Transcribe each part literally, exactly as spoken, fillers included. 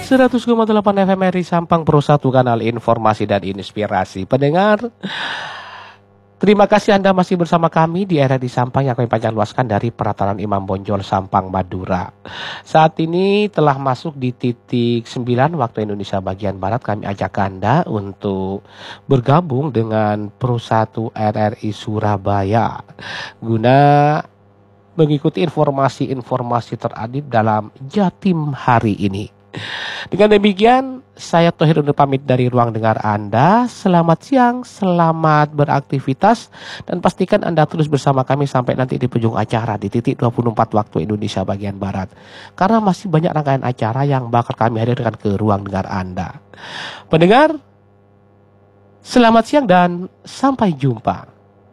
seratus koma delapan F M R I Sampang Pro satu, kanal informasi dan inspirasi. Pendengar, terima kasih Anda masih bersama kami di R R I Sampang yang kami panjang luaskan dari Pelataran Imam Bonjol, Sampang, Madura. Saat ini telah masuk di titik sembilan waktu Indonesia bagian Barat. Kami ajak Anda untuk bergabung dengan Pro satu R R I Surabaya guna mengikuti informasi-informasi terupdate dalam Jatim hari ini. Dengan demikian, saya Thohir undur pamit dari ruang dengar Anda. Selamat siang, selamat beraktivitas, dan pastikan Anda terus bersama kami sampai nanti di penghujung acara di titik dua puluh empat waktu Indonesia bagian Barat. Karena masih banyak rangkaian acara yang bakal kami hadirkan ke ruang dengar Anda. Pendengar, selamat siang dan sampai jumpa.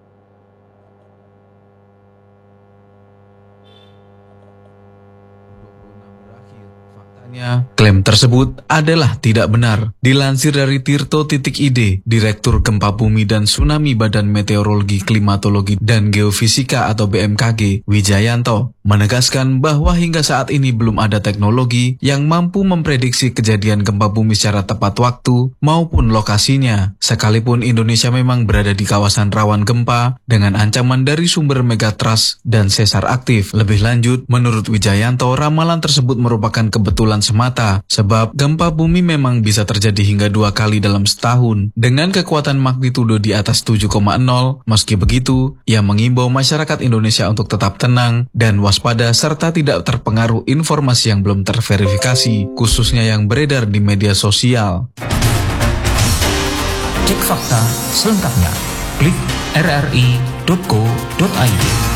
Klaim tersebut adalah tidak benar. Dilansir dari Tirto titik I D, Direktur Gempa Bumi dan Tsunami Badan Meteorologi, Klimatologi dan Geofisika atau B M K G, Wijayanto, menegaskan bahwa hingga saat ini belum ada teknologi yang mampu memprediksi kejadian gempa bumi secara tepat waktu maupun lokasinya. Sekalipun Indonesia memang berada di kawasan rawan gempa dengan ancaman dari sumber megatrust dan sesar aktif. Lebih lanjut, menurut Wijayanto, ramalan tersebut merupakan kebetulan semata, sebab gempa bumi memang bisa terjadi hingga dua kali dalam setahun dengan kekuatan magnitudo di atas tujuh koma nol. Meski begitu, ia mengimbau masyarakat Indonesia untuk tetap tenang dan waspada serta tidak terpengaruh informasi yang belum terverifikasi, khususnya yang beredar di media sosial. Cek fakta selengkapnya, klik r r i titik co titik i d.